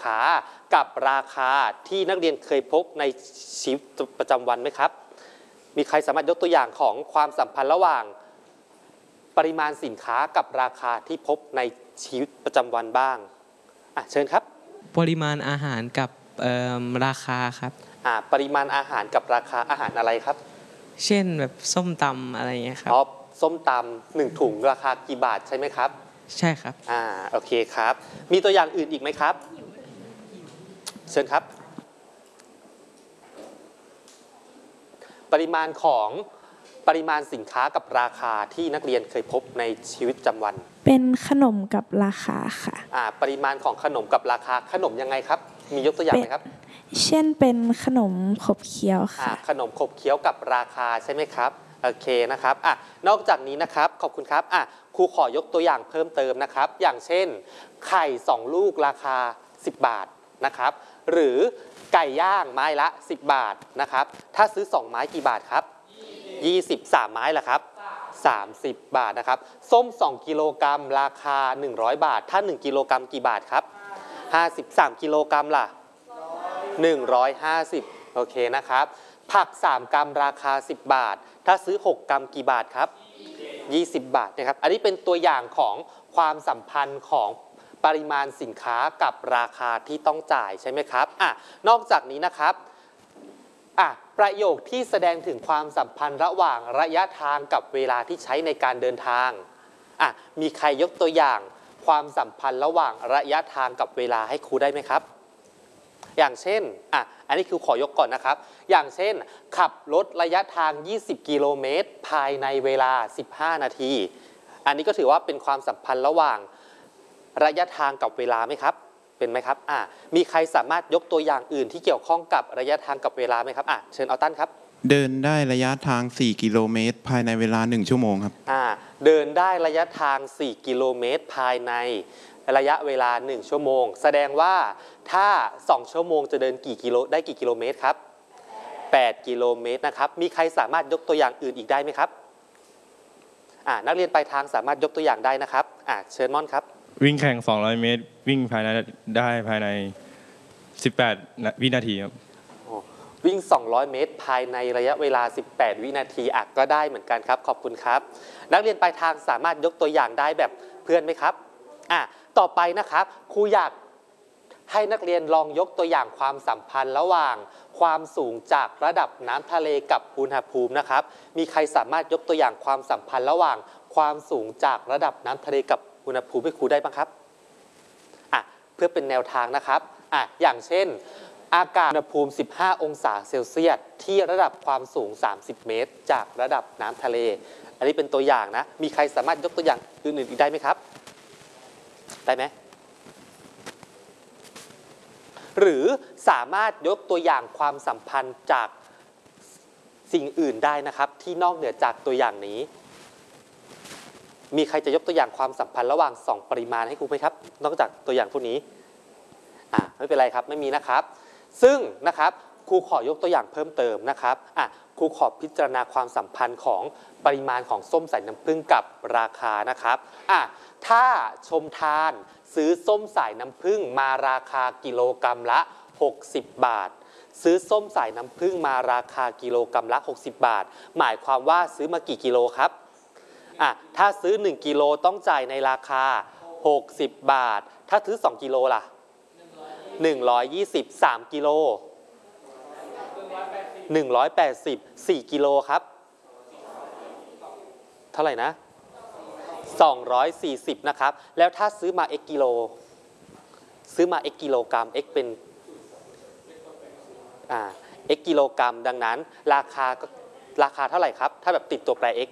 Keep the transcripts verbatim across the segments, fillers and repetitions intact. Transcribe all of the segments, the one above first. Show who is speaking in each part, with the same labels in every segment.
Speaker 1: ค้ากับราคาที่นักเรียนเคยพบในชีวิตประจำวันไหมครับมีใครสามารถยกตัวอย่างของความสัมพันธ์ระหว่างปริมาณสินค้ากับราคาที่พบในชีวิตประจำวันบ้างอ่ะเชิญครับ
Speaker 2: ปริมาณอาหารกับราคาครับ
Speaker 1: อ่าปริมาณอาหารกับราคาอาหารอะไรครับ
Speaker 2: เช่นแบบส้มตำอะไรเงี้ยครับ
Speaker 1: อ๋อส้มตำหนึ่งถุงราคากี่บาทใช่ไหมครับ
Speaker 2: ใช่ครับ
Speaker 1: อ่าโอเคครับมีตัวอย่างอื่นอีกไหมครับเชิญครับปริมาณของปริมาณสินค้ากับราคาที่นักเรียนเคยพบในชีวิตประจำวัน
Speaker 3: เป็นขนมกับราคาค่ะ
Speaker 1: อ่าปริมาณของขนมกับราคาขนมยังไงครับมียกตัวอย่างไหมครับ
Speaker 3: เช่นเป็นขนมขบเคี้ยวค่ะ
Speaker 1: ขนมขบเคี้ยวกับราคาใช่ไหมครับโอเคนะครับอ่ะนอกจากนี้นะครับขอบคุณครับอ่ะครูขอยกตัวอย่างเพิ่มเติมนะครับอย่างเช่นไข่สองลูกราคาสิบบาทนะครับหรือไก่ย่างไม้ละสิบบาทนะครับถ้าซื้อสองไม้กี่บาทครับยี่สิบ สามไม้ละครับสามสิบบาทนะครับส้มสองกิโลกรัมราคาหนึ่งร้อยบาทถ้าหนึ่งกิโลกรัมกี่บาทครับห้าสิบ สามกิโลกรัมล่ะหนึ่งร้อยห้าสิบโอเคนะครับผักสามกรัมราคาสิบบาทถ้าซื้อหกกรัมกี่บาทครับยี่สิบบาทนะครับอันนี้เป็นตัวอย่างของความสัมพันธ์ของปริมาณสินค้ากับราคาที่ต้องจ่ายใช่ไหมครับอ่ะนอกจากนี้นะครับอ่ะประโยคที่แสดงถึงความสัมพันธ์ระหว่างระยะทางกับเวลาที่ใช้ในการเดินทางอ่ะมีใครยกตัวอย่างความสัมพันธ์ระหว่างระยะทางกับเวลาให้ครูได้ไหมครับอย่างเช่นอ่ะอันนี้คือขอยกก่อนนะครับอย่างเช่นขับรถระยะทางยี่สิบกิโลเมตรภายในเวลาสิบห้านาทีอันนี้ก็ถือว่าเป็นความสัมพันธ์ระหว่างระยะทางกับเวลาไหมครับเป็นไหมครับอ่ะมีใครสามารถยกตัวอย่างอื่นที่เกี่ยวข้องกับระยะทางกับเวลาไหมครับอ่ะเชิญเอาตั้นครับ
Speaker 4: เดินได้ระยะทางสี่กิโลเมตรภายในเวลาหนึ่งชั่วโมงครับ
Speaker 1: อ่าเดินได้ระยะทางสี่กิโลเมตรภายในระยะเวลาหนึ่งชั่วโมงแสดงว่าถ้าสองชั่วโมงจะเดินกี่กิโลได้กี่กิโลเมตรครับแปดกิโลเมตรนะครับมีใครสามารถยกตัวอย่างอื่นอีกได้ไหมครับอ่านักเรียนปลายทางสามารถยกตัวอย่างได้นะครับอ่าเชิญม่อนครับ
Speaker 5: วิ่งแข่งสองร้อยเมตรวิ่งภายในได้ภายในสิบแปดวินาทีครับ
Speaker 1: วิ่งสองร้อยเมตรภายในระยะเวลาสิบแปดวินาทีอ่ะก็ได้เหมือนกันครับขอบคุณครับนักเรียนปลายทางสามารถยกตัวอย่างได้แบบเพื่อนไหมครับอ่ะต่อไปนะครับครูอยากให้นักเรียนลองยกตัวอย่างความสัมพันธ์ระหว่างความสูงจากระดับน้ำทะเลกับอุณหภูมินะครับมีใครสามารถยกตัวอย่างความสัมพันธ์ระหว่างความสูงจากระดับน้ำทะเลกับอุณหภูมิให้ครูได้บ้างครับอ่ะเพื่อเป็นแนวทางนะครับอ่ะอย่างเช่นอากาศอุณหภูมิสิบห้าองศาเซลเซียสที่ระดับความสูงสามสิบเมตรจากระดับน้ำทะเลอันนี้เป็นตัวอย่างนะมีใครสามารถยกตัวอย่างอื่นๆอีกได้ไหมครับได้ไหมหรือสามารถยกตัวอย่างความสัมพันธ์จากสิ่งอื่นได้นะครับที่นอกเหนือจากตัวอย่างนี้มีใครจะยกตัวอย่างความสัมพันธ์ระหว่างสองปริมาณให้ครูไหมครับนอกจากตัวอย่างพวกนี้อ่าไม่เป็นไรครับไม่มีนะครับซึ่งนะครับครูขอยกตัวอย่างเพิ่มเติมนะครับอ่ะครูขอพิจารณาความสัมพันธ์ของปริมาณของส้มสายน้ำผึ้งกับราคานะครับอ่ะถ้าชมทานซื้อส้มสายน้ำผึ้งมาราคากิโลกรัมละหกสิบบาทซื้อส้มสายน้ำผึ้งมาราคากิโลกรัมละหกสิบบาทหมายความว่าซื้อมากี่กิโลครับอ่ะถ้าซื้อหนึ่งกิโลต้องจ่ายในราคาหกสิบบาทถ้าซื้อสองกิโลล่ะหนึ่งร้อยยี่สิบ สามกิโลหนึ่งร้อยแปดสิบ สี่กิโลครับเท่าไหร่นะสองร้อยสี่สิบนะครับแล้วถ้าซื้อมา x กิโลซื้อมา x กิโลกรัม x เป็นอ่า x กิโลกรัมดังนั้นราคาก็ราคาเท่าไหร่ครับถ้าแบบติดตัวแปร x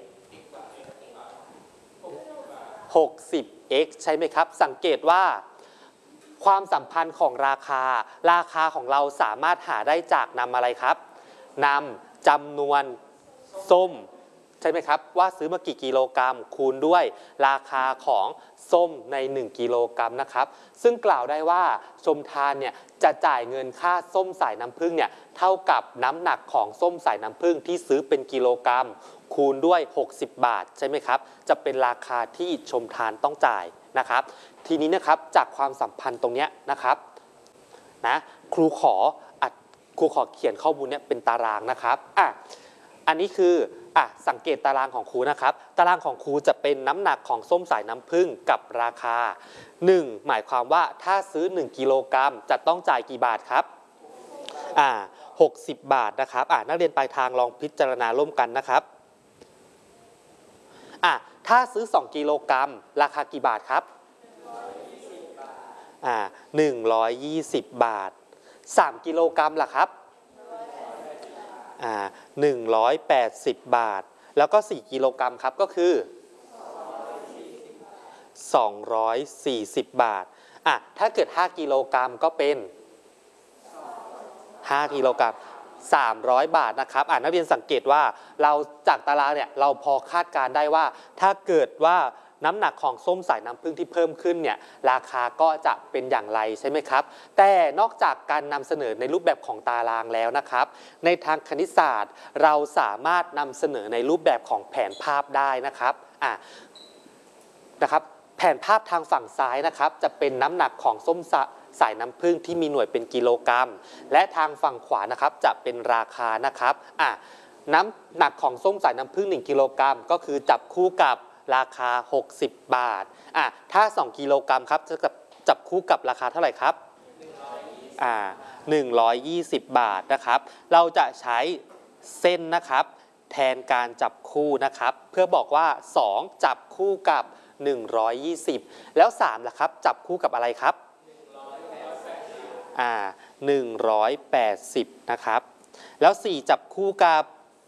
Speaker 1: หกสิบ x ใช่ไหมครับสังเกตว่าความสัมพันธ์ของราคาราคาของเราสามารถหาได้จากนำอะไรครับนำจำนวนส้มใช่ไหมครับว่าซื้อมากี่กิโลกรัมคูณด้วยราคาของส้มในหนึ่งกิโลกรัมนะครับซึ่งกล่าวได้ว่าชมทานเนี่ยจะจ่ายเงินค่าส้มสายน้ำผึ้งเนี่ยเท่ากับน้ำหนักของส้มสายน้ำผึ้งที่ซื้อเป็นกิโลกรัมคูณด้วยหกสิบบาทใช่ไหมครับจะเป็นราคาที่ชมทานต้องจ่ายนะครับทีนี้นะครับจากความสัมพันธ์ตรงนี้นะครับนะครูขออัดครูขอเขียนข้อมูลเนี่ยเป็นตารางนะครับอ่ะอันนี้คืออ่ะสังเกตตารางของครูนะครับตารางของครูจะเป็นน้ำหนักของส้มสายน้ำผึ้งกับราคาหนึ่งหมายความว่าถ้าซื้อหนึ่งกิโลกรัมจะต้องจ่ายกี่บาทครับอ่าหกสิบบาทนะครับอ่ะนักเรียนปลายทางลองพิจารณาร่วมกันนะครับอ่ะถ้าซื้อสองกิโลกรัมราคากี่บาทครับอ่าหนึ่งร้อยยี่สิบบาทสามกิโลกรัมล่ะครับอ่าหนึ่งร้อยแปดสิบบาทแล้วก็สี่กิโลกรัมครับก็คือสองร้อยสี่สิบบาทอ่ะถ้าเกิดห้ากิโลกรัมก็เป็นห้ากิโลกรัมสามร้อยบาทนะครับอ่ะนักเรียนสังเกตว่าเราจากตารางเนี่ยเราพอคาดการได้ว่าถ้าเกิดว่าน้ำหนักของส้มสายน้ำผึ้งที่เพิ่มขึ้นเนี่ยราคาก็จะเป็นอย่างไรใช่ไหมครับแต่นอกจากการนำเสนอในรูปแบบของตารางแล้วนะครับในทางคณิตศาสตร์เราสามารถนำเสนอในรูปแบบของแผนภาพได้นะครับอ่ะนะครับแผนภาพทางฝั่งซ้ายนะครับจะเป็นน้ำหนักของส้มสายน้ำผึ้งที่มีหน่วยเป็นกิโลกรัมและทางฝั่งขวานะครับจะเป็นราคานะครับอ่ะน้ำหนักของส้มสายน้ำผึ้งหนึ่งกิโลกรัมก็คือจับคู่กับราคาหกสิบบาทอ่ะถ้าสองกิโลกรัมครับจะจับจับคู่กับราคาเท่าไหร่ครับอ่าหนึ่งร้อยยี่สิบบาทนะครับเราจะใช้เส้นนะครับแทนการจับคู่นะครับเพื่อบอกว่าสองจับคู่กับหนึ่งร้อยยี่สิบแล้วสามล่ะครับจับคู่กับอะไรครับอ่าหนึ่งร้อยแปดสิบนะครับแล้วสี่จับคู่กับ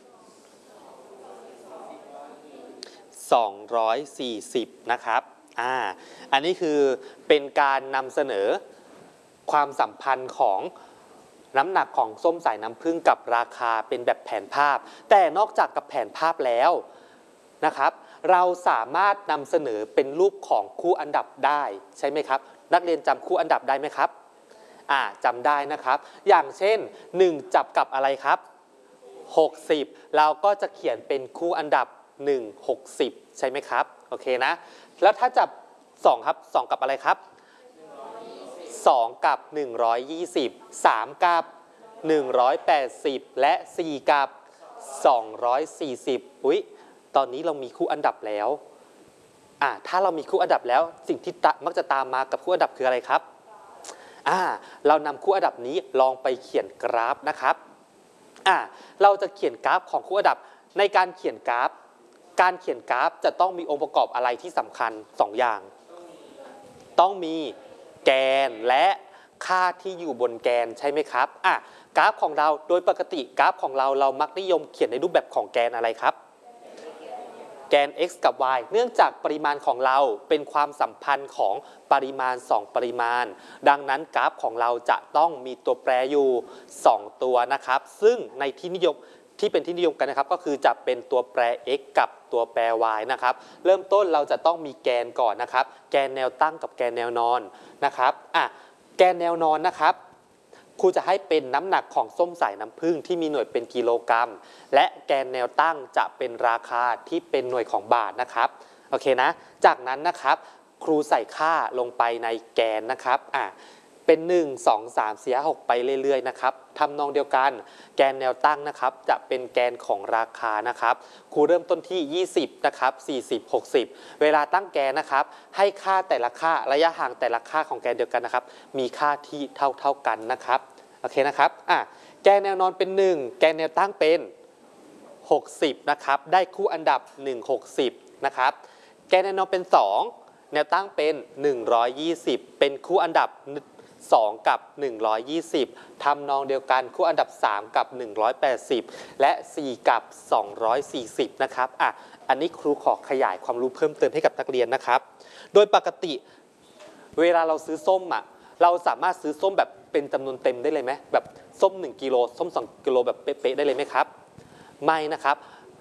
Speaker 1: สองร้อยสี่สิบนะครับอ่าอันนี้คือเป็นการนำเสนอความสัมพันธ์ของน้ำหนักของส้มสายน้ำผึ้งกับราคาเป็นแบบแผนภาพแต่นอกจากกับแผนภาพแล้วนะครับเราสามารถนำเสนอเป็นรูปของคู่อันดับได้ใช่ไหมครับนักเรียนจำคู่อันดับได้ไหมครับอ่าจำได้นะครับอย่างเช่นหนึ่งจับกับอะไรครับหกสิบเราก็จะเขียนเป็นคู่อันดับหนึ่ง หกสิบใช่ไหมครับโอเคนะแล้วถ้าจับสองครับสองกับอะไรครับสองกับหนึ่งร้อยยี่สิบ สามกับหนึ่งร้อยแปดสิบและสี่กับสองร้อยสี่สิบอุ๊ยตอนนี้เรามีคู่อันดับแล้วอ่าถ้าเรามีคู่อันดับแล้วสิ่งที่มักจะตามมากับคู่อันดับคืออะไรครับอ่าเรานำคู่อันดับนี้ลองไปเขียนกราฟนะครับอ่าเราจะเขียนกราฟของคู่อันดับในการเขียนกราฟการเขียนกราฟจะต้องมีองค์ประกอบอะไรที่สำคัญสองอย่างต้องมีแกนและค่าที่อยู่บนแกนใช่ไหมครับอ่ะกราฟของเราโดยปกติกราฟของเราเรามักนิยมเขียนในรูปแบบของแกนอะไรครับแกน x กับ y เนื่องจากปริมาณของเราเป็นความสัมพันธ์ของปริมาณสองปริมาณดังนั้นกราฟของเราจะต้องมีตัวแปรอยู่สองตัวนะครับซึ่งในที่นิยมที่เป็นที่นิยมกันนะครับก็คือจะเป็นตัวแปร x กับตัวแปร y นะครับเริ่มต้นเราจะต้องมีแกนก่อนนะครับแกนแนวตั้งกับแกนแนวนอนนะครับอ่ะแกนแนวนอนนะครับครูจะให้เป็นน้ำหนักของส้มสายน้ำผึ้งที่มีหน่วยเป็นกิโลกรัมและแกนแนวตั้งจะเป็นราคาที่เป็นหน่วยของบาทนะครับโอเคนะจากนั้นนะครับครูใส่ค่าลงไปในแกนนะครับอ่ะเป็นหนึ่ง สอง สาม สี่ ห้า หกไปเรื่อยๆนะครับทำนองเดียวกันแกนแนวตั้งนะครับจะเป็นแกนของราคานะครับครูเริ่มต้นที่ยี่สิบนะครับสี่สิบ หกสิบเวลาตั้งแกนนะครับให้ค่าแต่ละค่าระยะห่างแต่ละค่าของแกนเดียวกันนะครับมีค่าที่เท่าๆกันนะครับโอเคนะครับอ่ะแกนแนวนอนเป็นหนึ่งแกนแนวตั้งเป็นหกสิบนะครับได้คู่อันดับหนึ่ง หกสิบนะครับแกนแนวนอนเป็นสองแนวตั้งเป็นหนึ่งร้อยยี่สิบเป็นคู่อันดับสองกับหนึ่งร้อยยี่สิบทำนองเดียวกันคู่อันดับสามกับหนึ่งร้อยแปดสิบและสี่กับสองร้อยสี่สิบนะครับอ่ะอันนี้ครูขอขยายความรู้เพิ่มเติมให้กับนักเรียนนะครับโดยปกติเวลาเราซื้อส้มอ่ะเราสามารถซื้อส้มแบบเป็นจำนวนเต็มได้เลยไหมแบบส้มหนึ่งกิโลส้มสองกิโลแบบเป๊ะๆได้เลยไหมครับไม่นะครับ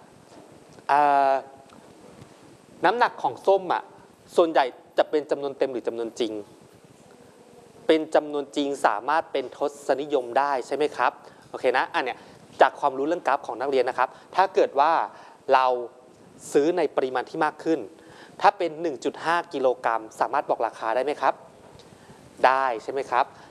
Speaker 1: น้ำหนักของส้มอ่ะส่วนใหญ่จะเป็นจำนวนเต็มหรือจำนวนจริงเป็นจำนวนจริงสามารถเป็นทศนิยมได้ใช่ไหมครับโอเคนะอันเนี้ยจากความรู้เรื่องกราฟของนักเรียนนะครับถ้าเกิดว่าเราซื้อในปริมาณที่มากขึ้นถ้าเป็น หนึ่งจุดห้า กิโลกรัมสามารถบอกราคาได้ไหมครับได้ใช่ไหมครับ